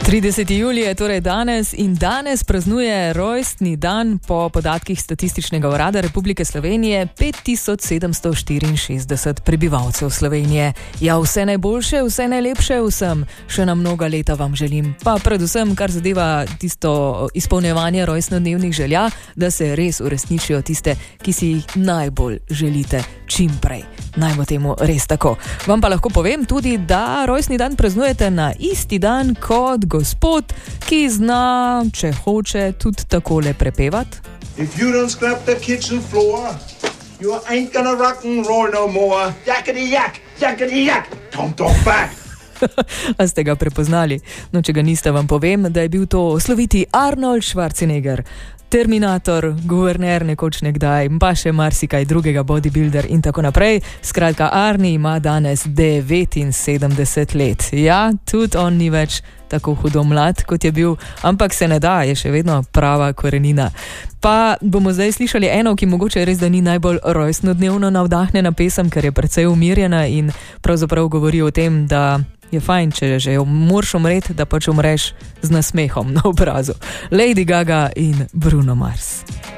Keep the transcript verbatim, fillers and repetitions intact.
trideseti julij je torej danes in danes praznuje rojstni dan po podatkih Statističnega urada Republike Slovenije pet tisoč sedemsto štiriinšestdeset prebivalcev Slovenije. Ja, vse najboljše, vse najlepše vsem, še na mnoga leta vam želim. Pa predvsem, kar zadeva tisto izpolnjevanje rojstnodnevnih želja, da se res uresničijo tiste, ki si jih najbolj želite čim prej. Naj bo temu res tako. Vam pa lahko povem tudi, da rojstni dan praznujete na isti dan kot gospod, ki zna, če hoče, tudi takole prepevati. If you don't scrap the kitchen floor, you ain't gonna rock and roll no more. Yakety yak, yakety yak, tom tom back. A ste ga prepoznali? No, če ga niste, vam povem, da je bil to sloviti Arnold Schwarzenegger. Terminator, guverner nekoč nekdaj, pa še marsikaj drugega, bodybuilder in tako naprej. Skratka, Arni ima danes devetinsedemdeset let. Ja, tudi on ni več tako hudo mlad, kot je bil, ampak se ne da, je še vedno prava korenina. Pa bomo zdaj slišali eno, ki mogoče res, da ni najbolj rojstnodnevno navdahnjena pesem, ker je precej umirjena in pravzaprav govori o tem, da je fajn, če že moraš umreti, da pač umreš z nasmehom na obrazu. Lady Gaga in Bruno Mars.